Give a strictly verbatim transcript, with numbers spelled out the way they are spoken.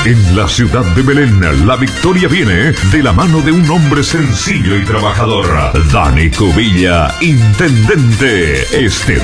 En la ciudad de Belén, la victoria viene de la mano de un hombre sencillo y trabajador. Dani Cubilla, intendente. Este